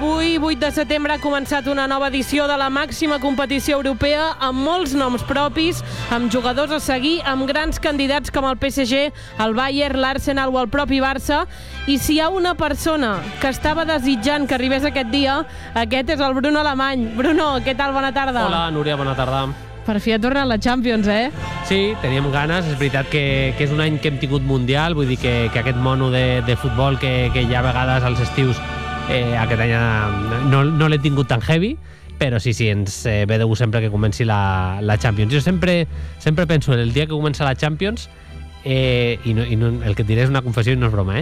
Avui, 8 de setembre, ha començat una nova edició de la màxima competició europea amb molts noms propis, amb jugadors a seguir, amb grans candidats com el PSG, el Bayern, l'Arsenal o el propi Barça. I si hi ha una persona que estava desitjant que arribés aquest dia, aquest és el Bruno Alemany. Bruno, què tal? Bona tarda. Hola, Núria, bona tarda. Per fi ha tornat la Champions, eh? Sí, teníem ganes. És veritat que és un any que hem tingut Mundial, vull dir que aquest mono de futbol que hi ha a vegades als estius, aquest any no l'he tingut tan heavy, però sí, ens ve de gust sempre que comenci la Champions. Jo sempre penso en el dia que comença la Champions, i el que et diré és una confessió i no és broma,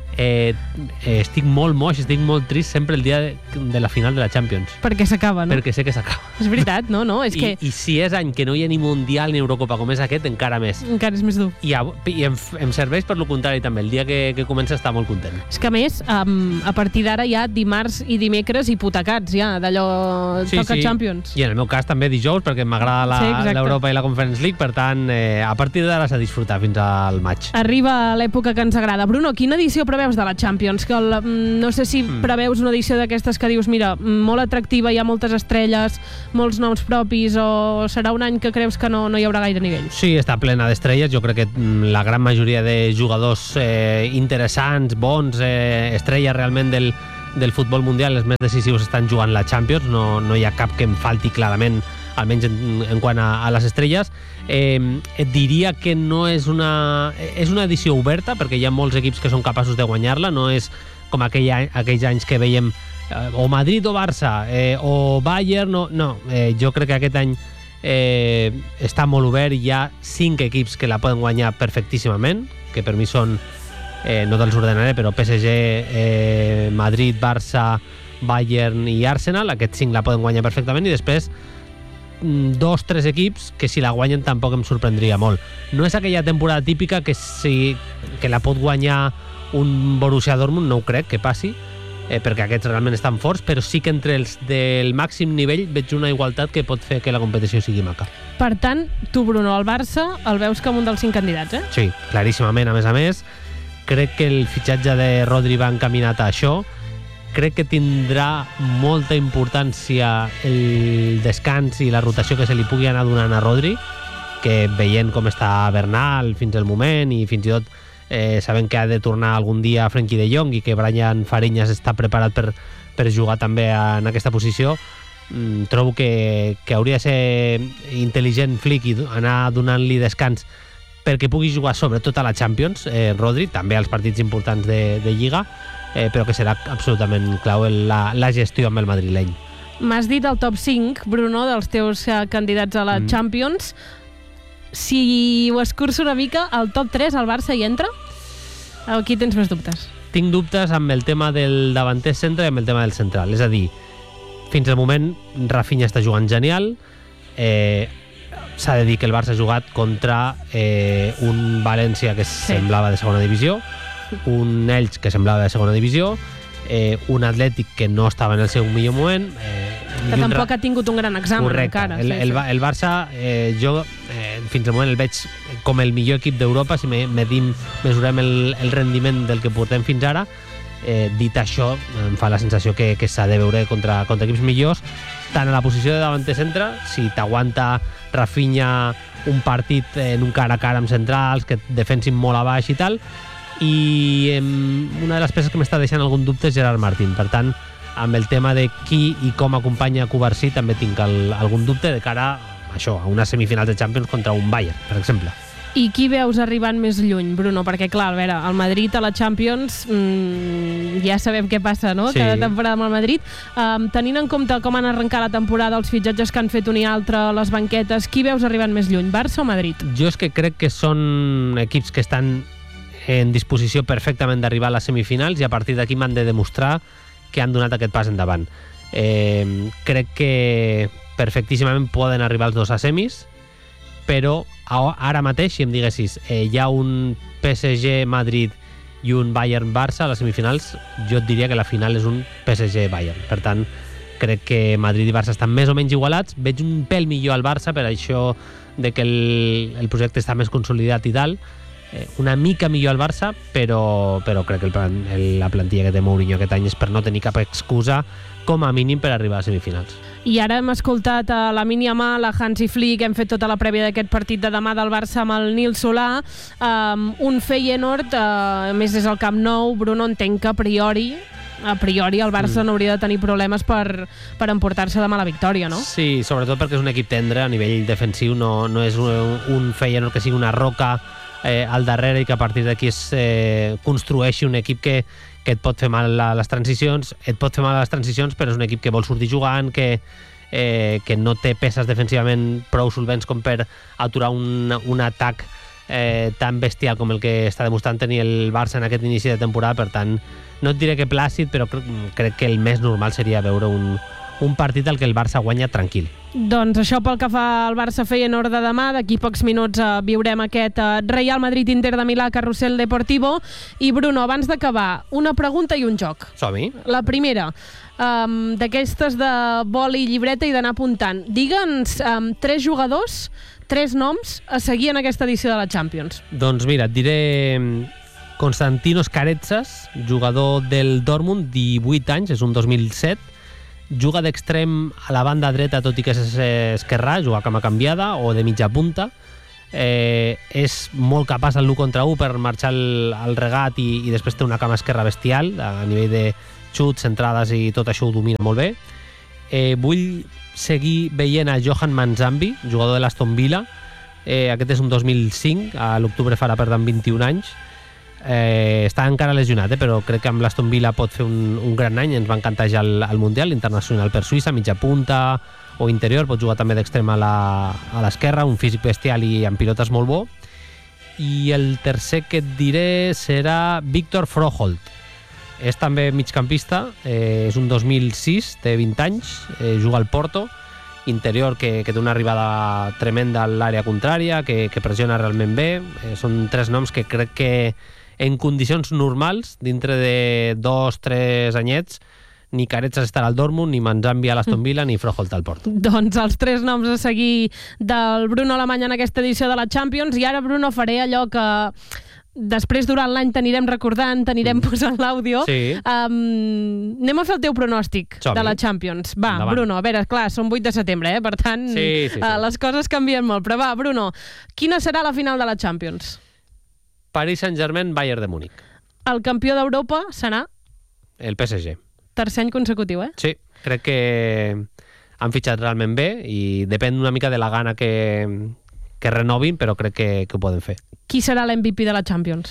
estic molt moix, estic molt trist sempre el dia de la final de la Champions. Perquè s'acaba, no? Perquè sé que s'acaba. És veritat, no? És que... I si és any que no hi ha ni Mundial ni Eurocopa com és aquest, encara més. Encara és més dur. I em serveix per lo contrari també. El dia que comença està molt content. És que a més, a partir d'ara hi ha dimarts i dimecres hipotecats ja, d'allò toca Champions. I en el meu cas també dijous, perquè m'agrada l'Europa i la Conference League, per tant, a partir d'ara s'ha disfrutat fins al maig. Arriba l'època que ens agrada. Bruno, quina edició preveus de la Champions? Que no sé si preveus una edició d'aquestes que dius, mira, molt atractiva, hi ha moltes estrelles, molts noms propis, o serà un any que creus que no hi haurà gaire nivell? Sí, està plena d'estrelles. Jo crec que la gran majoria de jugadors interessants, bons, estrelles realment del futbol mundial, els més decisius estan jugant la Champions. No hi ha cap que em falti clarament, almenys en quant a les estrelles. Et diria que no és una edició oberta, perquè hi ha molts equips que són capaços de guanyar-la. No és com aquells anys que veiem o Madrid o Barça o Bayern. No, jo crec que aquest any està molt obert. Hi ha 5 equips que la poden guanyar perfectíssimament, que per mi són, no te'ls ordenaré, però PSG, Madrid, Barça, Bayern i Arsenal. Aquests 5 la poden guanyar perfectament, i després 2-3 equips que si la guanyen tampoc em sorprendria molt. No és aquella temporada típica que la pot guanyar un Borussia Dortmund, no ho crec que passi, perquè aquests realment estan forts, però sí que entre els del màxim nivell veig una igualtat que pot fer que la competició sigui maca. Per tant, tu, Bruno, el Barça el veus com un dels 5 candidats, eh? Sí, claríssimament. A més, crec que el fitxatge de Rodri va encaminat a això. Crec que tindrà molta importància el descans i la rotació que se li pugui anar donant a Rodri, que veient com està Bernal fins al moment, i fins i tot sabent que ha de tornar algun dia Frenkie de Jong i que Brian Fariñas està preparat per jugar també en aquesta posició, trobo que hauria de ser intel·ligent Flick i anar donant-li descans perquè pugui jugar sobretot a la Champions, Rodri, també als partits importants de Lliga, però que serà absolutament clau la gestió amb el madrileny. M'has dit el top 5, Bruno, dels teus candidats a la Champions. Si ho escurço una mica, el top 3, el Barça hi entra? Aquí tens més dubtes. Tinc dubtes amb el tema del davanter centre i amb el tema del central. És a dir, fins al moment Rafinha està jugant genial. S'ha de dir que el Barça ha jugat contra un València que semblava de segona divisió, un Elx que semblava de segona divisió, un Atlètic que no estava en el seu millor moment, que tampoc ha tingut un gran examen. Correcte. Encara. El Barça, jo fins al moment el veig com el millor equip d'Europa si mesurem el rendiment del que portem fins ara. Dit això, em fa la sensació que s'ha de veure contra equips millors, tant a la posició de davanter centre, si t'aguanta Rafinha un partit en un cara a cara amb centrals que defensin molt a baix i tal. I una de les peces que m'està deixant algun dubte és Gerard Martín. Per tant, amb el tema de qui i com acompanya Cubarsí també tinc algun dubte de cara a això, a una semifinal de Champions contra un Bayern, per exemple. I qui veus arribant més lluny, Bruno? Perquè, clar, a veure, el Madrid a la Champions ja sabem què passa, no? Sí. Cada temporada amb el Madrid. Tenint en compte com han arrencat la temporada, els fitxatges que han fet un i altre, les banquetes, qui veus arribant més lluny, Barça o Madrid? Jo és que crec que són equips que estan en disposició perfectament d'arribar a les semifinals, i a partir d'aquí m'han de demostrar que han donat aquest pas endavant. Crec que perfectíssimament poden arribar els dos a semis, però ara mateix, si em diguessis hi ha un PSG-Madrid i un Bayern-Barça a les semifinals, jo et diria que la final és un PSG-Bayern. Per tant, crec que Madrid i Barça estan més o menys igualats. Veig un pèl millor al Barça per això de que el projecte està més consolidat i tal, una mica millor al Barça, però crec que la plantilla que té Mourinho aquest any és per no tenir cap excusa com a mínim per arribar a semifinals. I ara hem escoltat a Lamine Yamal, a Hansi Flick, hem fet tota la prèvia d'aquest partit de demà del Barça amb el Nil Solà, un Feyenoord, més des del Camp Nou. Bruno, entenc que a priori el Barça no hauria de tenir problemes per emportar-se demà la victòria, no? Sí, sobretot perquè és un equip tendre a nivell defensiu, no és un Feyenoord que sigui una roca al darrere i que a partir d'aquí es construeixi un equip que et pot fer mal a les transicions, però és un equip que vol sortir jugant, que no té peces defensivament prou solvents com per aturar un atac tan bestial com el que està demostrant tenir el Barça en aquest inici de temporada. Per tant, no et diré que plàcid, però crec que el més normal seria veure un partit al que el Barça guanya tranquil. Doncs això pel que fa al Barça Feyenoord de demà. D'aquí pocs minuts viurem aquest Real Madrid-Inter de Milà, Carrusel Deportivo. I Bruno, abans d'acabar, una pregunta i un joc. Som-hi. La primera, d'aquestes de boli i llibreta i d'anar apuntant. Digue'ns 3 jugadors, 3 noms a seguir en aquesta edició de la Champions. Doncs mira, et diré Konstantinos Karetsas, jugador del Dortmund, 18 anys, és un 2007, juga d'extrem a la banda dreta, tot i que és esquerrà, juga com a canviada o de mitja punta. És molt capaç al 1 contra 1 per marxar al regat i després té una cama esquerra bestial a nivell de xuts, centrades i tot això ho domina molt bé. Vull seguir veient a Johan Manzambi, jugador de l'Aston Villa. Aquest és un 2005, a l'octubre farà per tant 21 anys. Està encara lesionat, però crec que amb l'Aston Villa pot fer un gran any. Ens va encantar ja al Mundial internacional per Suïssa, mitja punta o interior, pot jugar també d'extrem a l'esquerra, un físic bestial i amb pilotes molt bo. I el tercer que et diré serà Víctor Froholt. És també migcampista, és un 2006, té 20 anys, juga al Porto, interior que té una arribada tremenda a l'àrea contrària, que pressiona realment bé. Són 3 noms que crec que en condicions normals, dintre de 2-3 anyets, ni Karetsas estarà al Dortmund, ni Manzambi a l'Aston Villa, ni Froholt al Porto. Doncs els 3 noms a seguir del Bruno Alemany en aquesta edició de la Champions. I ara, Bruno, faré allò que després durant l'any t'anirem recordant, t'anirem posant l'àudio. Sí. Anem a fer el teu pronòstic de la Champions. Va, endavant. Bruno, a veure, clar, som 8 de setembre, per tant, sí. Les coses canvien molt. Però va, Bruno, quina serà la final de la Champions? Paris Saint-Germain, Bayern de Múnich. El campió d'Europa serà? El PSG. Tercer any consecutiu, Sí, crec que han fitxat realment bé i depèn una mica de la gana que renovin, però crec que ho poden fer. Qui serà l'MVP de la Champions?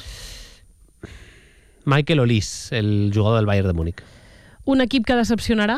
Michael Olise, el jugador del Bayern de Múnich. Un equip que decepcionarà?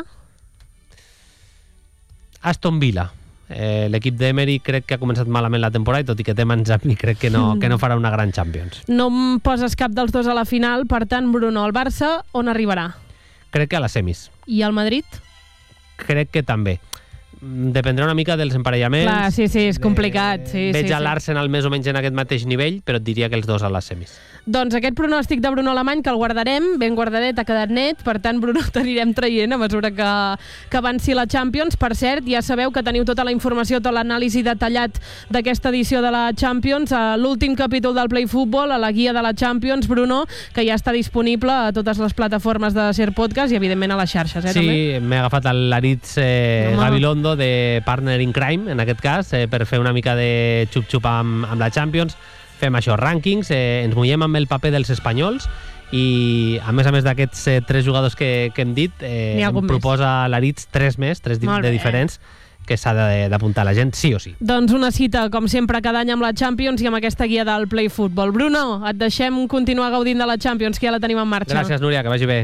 Aston Villa. L'equip d'Emery crec que ha començat malament la temporada i tot i que té Manzambi crec que no farà una gran Champions. No em poses cap dels dos a la final, per tant, Bruno, el Barça on arribarà? Crec que a les semis. I el Madrid? Crec que també. Dependrà una mica dels emparellaments. Clar, sí, és complicat. Veig a l'Arsenal més o menys en aquest mateix nivell, però et diria que els dos a les semis. Doncs aquest pronòstic de Bruno Alemany, que el guardarem, ben guardadet, ha quedat net, per tant, Bruno, t'anirem traient a mesura que avanci la Champions. Per cert, ja sabeu que teniu tota la informació, tot l'anàlisi detallat d'aquesta edició de la Champions, a l'últim capítol del Play Football, a la guia de la Champions, Bruno, que ja està disponible a totes les plataformes de Ser Podcast i, evidentment, a les xarxes. Sí, també? M'he agafat l'Aritz Gabilondo de Partner in Crime, en aquest cas, per fer una mica de xup-xup amb la Champions. Fem això, rànquings, ens mullem amb el paper dels espanyols i, a més d'aquests 3 jugadors que hem dit, em proposa l'Aritz 3 més, 3 de diferents, que s'ha d'apuntar la gent, sí o sí. Doncs una cita, com sempre, cada any amb la Champions i amb aquesta guia del Play Football. Bruno, et deixem continuar gaudint de la Champions, que ja la tenim en marxa. Gràcies, Núria, que vagi bé.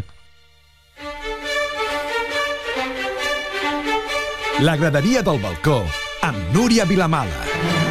La graderia del balcó, amb Núria Vilamala.